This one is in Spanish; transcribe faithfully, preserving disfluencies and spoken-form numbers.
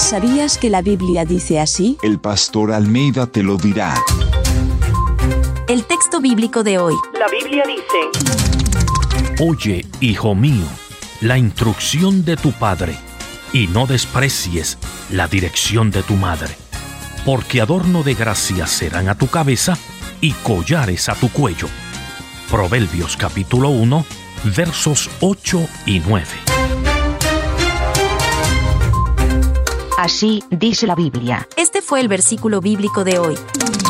¿Sabías que la Biblia dice así? El pastor Almeida te lo dirá. El texto bíblico de hoy. La Biblia dice: Oye, hijo mío, la instrucción de tu padre, y no desprecies la dirección de tu madre, porque adorno de gracia serán a tu cabeza y collares a tu cuello. Proverbios capítulo uno, versos ocho y nueve. Así dice la Biblia. Este fue el versículo bíblico de hoy.